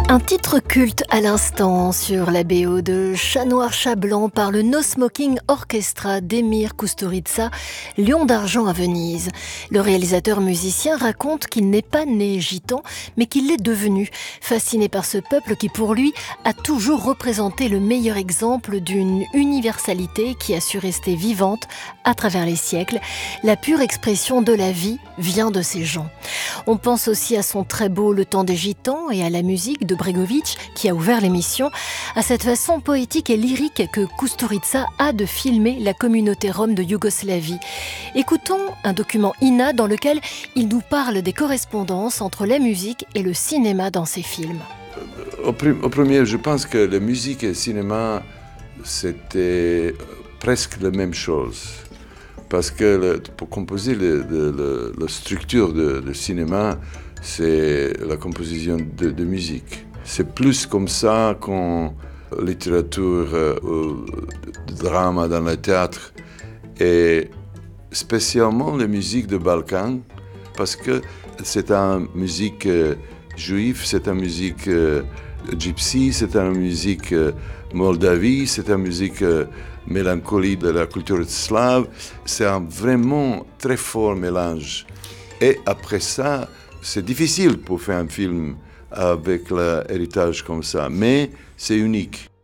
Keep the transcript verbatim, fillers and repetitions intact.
Un titre culte à l'instant sur la B O de Chat Noir, Chat Blanc par le No Smoking Orchestra d'Emir Kusturica, Lion d'argent à Venise. Le réalisateur musicien raconte qu'il n'est pas né gitan, mais qu'il l'est devenu, fasciné par ce peuple qui pour lui a toujours représenté le meilleur exemple d'une universalité qui a su rester vivante à travers les siècles. La pure expression de la vie vient de ces gens. On pense aussi à son très beau Le Temps des Gitans et à la musique de Bregović qui a ouvert l'émission, à cette façon poétique et lyrique que Kusturica a de filmer la communauté rome de Yougoslavie. Écoutons un document I N A dans lequel il nous parle des correspondances entre la musique et le cinéma dans ses films. Au, prim- au premier, je pense que la musique et le cinéma, c'était presque la même chose. Parce que le, pour composer le, le, le, la structure de, de cinéma, c'est la composition de, de musique. C'est plus comme ça qu'en littérature, euh, de drame dans le théâtre, et spécialement la musique de Balkan, parce que c'est une musique euh, juive, c'est une musique euh, gypsy, c'est une musique euh, moldavie, c'est une musique euh, mélancolie de la culture slave. C'est un vraiment très fort mélange. Et après ça, c'est difficile pour faire un film avec l'héritage comme ça, mais c'est unique.